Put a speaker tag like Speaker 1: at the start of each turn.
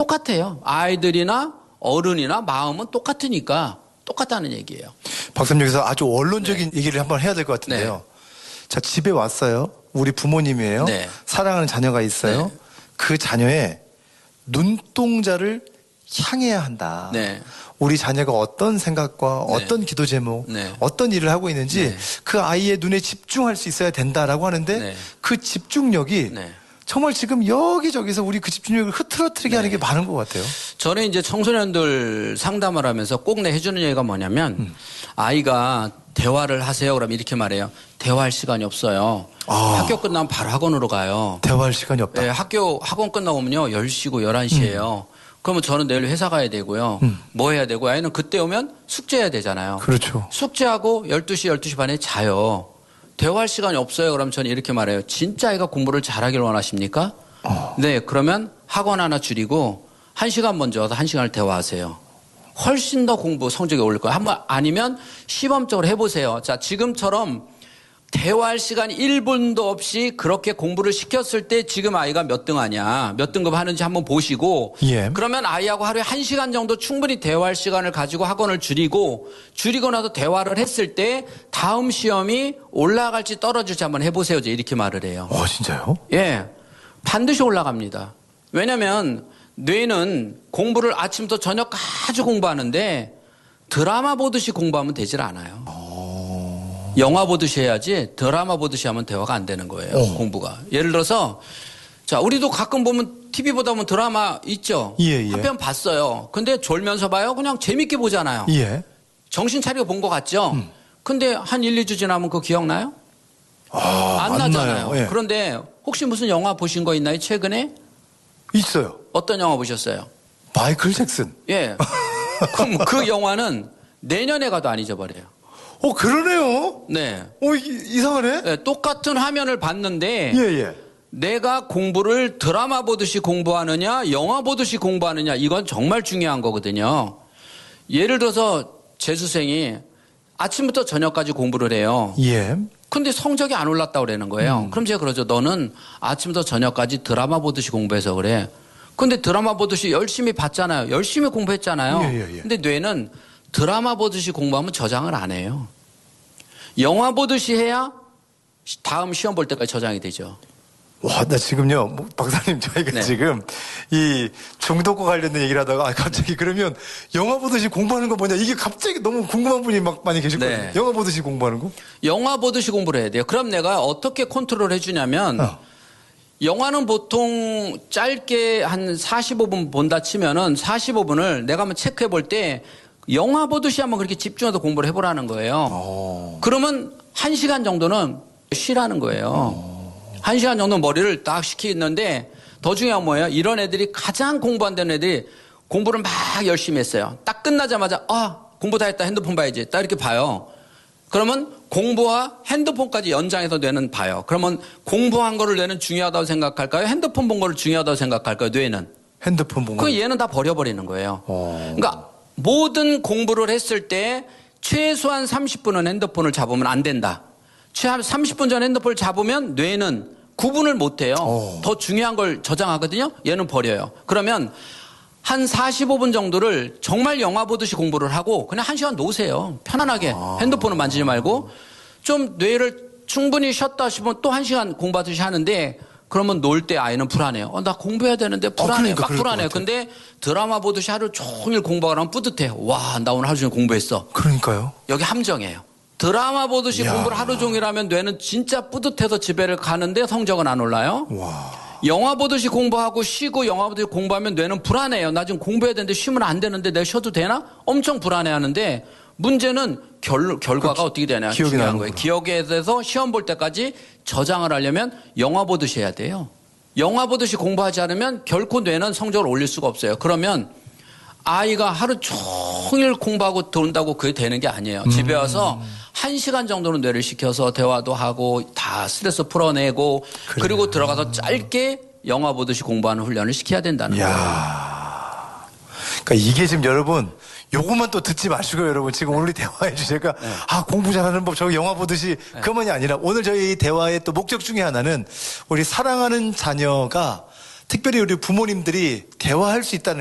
Speaker 1: 똑같아요. 아이들이나 어른이나 마음은 똑같으니까 똑같다는 얘기예요.
Speaker 2: 박사님 여기서 아주 원론적인 얘기를 한번 해야 될 것 같은데요. 자, 집에 왔어요. 우리 부모님이에요. 사랑하는 자녀가 있어요. 그 자녀의 눈동자를 향해야 한다. 우리 자녀가 어떤 생각과 어떤 기도 제목, 어떤 일을 하고 있는지 그 아이의 눈에 집중할 수 있어야 된다라고 하는데 그 집중력이 정말 지금 여기저기서 우리 그 집중력을 흐트러뜨리게 하는 게 많은 것 같아요.
Speaker 1: 저는 이제 청소년들 상담을 하면서 꼭 해주는 얘기가 뭐냐면 아이가 대화를 하세요. 그러면 이렇게 말해요. 대화할 시간이 없어요. 학교 끝나면 바로 학원으로 가요.
Speaker 2: 대화할 시간이 없다.
Speaker 1: 네, 학원 끝나오면요. 10시고 11시예요. 그러면 저는 내일 회사 가야 되고요. 뭐 해야 되고 아이는 그때 오면 숙제해야 되잖아요.
Speaker 2: 그렇죠.
Speaker 1: 숙제하고 12시, 12시 반에 자요. 대화할 시간이 없어요. 그럼 저는 이렇게 말해요. 진짜 아이가 공부를 잘하길 원하십니까? 네, 그러면 학원 하나 줄이고 1시간 먼저 와서 1시간을 대화하세요. 훨씬 더 공부 성적이 오를 거예요. 한번 아니면 시범적으로 해보세요. 자, 지금처럼 대화할 시간 1분도 없이 그렇게 공부를 시켰을 때 지금 아이가 몇 등 하냐, 몇 등급 하는지 한번 보시고 그러면 아이하고 하루에 1시간 정도 충분히 대화할 시간을 가지고 학원을 줄이고 나서 대화를 했을 때 다음 시험이 올라갈지 떨어질지 한번 해보세요. 이렇게 말을 해요.
Speaker 2: 진짜요?
Speaker 1: 예, 반드시 올라갑니다. 왜냐하면 뇌는 공부를 아침부터 저녁까지 공부하는데 드라마 보듯이 공부하면 되질 않아요. 영화 보듯이 해야지 드라마 보듯이 하면 대화가 안 되는 거예요. 공부가. 예를 들어서 자, 우리도 가끔 보면 TV 보다 보면 드라마 있죠. 한 편 봤어요. 근데 졸면서 봐요? 그냥 재밌게 보잖아요. 정신 차리고 본 것 같죠? 근데 한 1, 2주 지나면 그거 기억나요? 안 나잖아요. 그런데 혹시 무슨 영화 보신 거 있나요? 최근에?
Speaker 2: 있어요.
Speaker 1: 어떤 영화 보셨어요?
Speaker 2: 마이클 잭슨.
Speaker 1: 예. 그럼 그 영화는 내년에 가도 안 잊어버려요.
Speaker 2: 그러네요.
Speaker 1: 네.
Speaker 2: 이상하네.
Speaker 1: 네, 똑같은 화면을 봤는데 내가 공부를 드라마 보듯이 공부하느냐 영화 보듯이 공부하느냐 이건 정말 중요한 거거든요. 예를 들어서 재수생이 아침부터 저녁까지 공부를 해요. 근데 성적이 안 올랐다고 그러는 거예요. 그럼 제가 그러죠. 너는 아침부터 저녁까지 드라마 보듯이 공부해서 그래. 근데 드라마 보듯이 열심히 봤잖아요. 열심히 공부했잖아요. 근데 뇌는 드라마 보듯이 공부하면 저장을 안 해요. 영화 보듯이 해야 다음 시험 볼 때까지 저장이 되죠.
Speaker 2: 나 지금요, 박사님, 저희가 지금 이 중독과 관련된 얘기를 하다가 갑자기 그러면 영화 보듯이 공부하는 거 뭐냐, 이게 갑자기 너무 궁금한 분이 막 많이 계실 거예요. 영화 보듯이 공부하는 거? 영화 보듯이 공부를 해야 돼요. 그럼 내가 어떻게 컨트롤 해주냐면 영화는 보통 짧게 한 45분 본다 치면은 45분을 내가 한번 체크해 볼 때 영화 보듯이 한번 그렇게 집중해서 공부를 해보라는 거예요. 그러면 1시간 정도는 쉬라는 거예요. 1시간 정도 머리를 딱 식히는데 더 중요한 뭐예요? 이런 애들이 가장 공부 안 되는 애들이 공부를 막 열심히 했어요. 딱 끝나자마자 공부 다 했다. 핸드폰 봐야지. 딱 이렇게 봐요. 그러면 공부와 핸드폰까지 연장해서 뇌는 봐요. 그러면 공부한 거를 뇌는 중요하다고 생각할까요? 핸드폰 본 거를 중요하다고 생각할까요? 뇌는? 핸드폰 본 거. 그 얘는 다 버려버리는 거예요. 그러니까 모든 공부를 했을 때 최소한 30분은 핸드폰을 잡으면 안 된다. 최소한 30분 전 핸드폰을 잡으면 뇌는 구분을 못해요. 더 중요한 걸 저장하거든요. 얘는 버려요. 그러면 한 45분 정도를 정말 영화 보듯이 공부를 하고 그냥 1시간 놓으세요. 편안하게. 핸드폰을 만지지 말고 좀 뇌를 충분히 쉬었다 싶으면 또 1시간 공부하듯이 하는데 그러면 놀 때 아이는 불안해요. 나 공부해야 되는데 불안해. 막 불안해요. 근데 드라마 보듯이 하루 종일 공부하면 뿌듯해. 와, 나 오늘 하루 종일 공부했어. 그러니까요. 여기 함정이에요. 드라마 보듯이 공부를 하루 종일 하면 뇌는 진짜 뿌듯해서 집에를 가는데 성적은 안 올라요. 영화 보듯이 공부하고 쉬고 영화 보듯이 공부하면 뇌는 불안해요. 나 지금 공부해야 되는데 쉬면 안 되는데 내가 쉬어도 되나? 엄청 불안해하는데 문제는 결과가 어떻게 되냐. 중요한 거예요. 기억에 대해서 시험 볼 때까지 저장을 하려면 영화 보듯이 해야 돼요. 영화 보듯이 공부하지 않으면 결코 뇌는 성적을 올릴 수가 없어요. 그러면 아이가 하루 종일 공부하고 돈다고 그게 되는 게 아니에요. 집에 와서 1시간 정도는 뇌를 식혀서 대화도 하고 다 스트레스 풀어내고 그리고 들어가서 짧게 영화 보듯이 공부하는 훈련을 시켜야 된다는 거예요. 그러니까 이게 지금 여러분 요것만 또 듣지 마시고 여러분 지금 오늘 대화해 주니까 공부 잘하는 법 저거 영화 보듯이 그만이 아니라 오늘 저희 대화의 또 목적 중에 하나는 우리 사랑하는 자녀가 특별히 우리 부모님들이 대화할 수 있다는